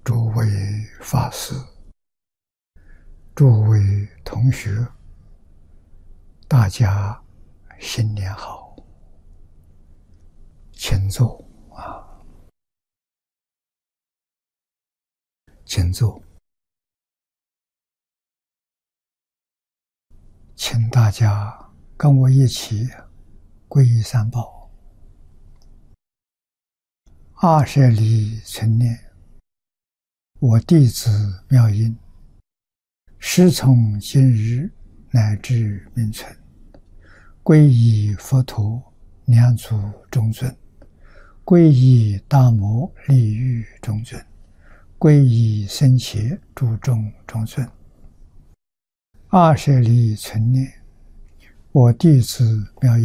诸位法师、诸位同学，大家新年好，请坐啊，请坐，请大家跟我一起皈依三宝，阿舍离存念。我弟子妙音，师从今日乃至命存，皈依佛陀两足中尊，皈依大摩利欲中尊，皈依僧伽诸众中尊。阿舍离存念，我弟子妙音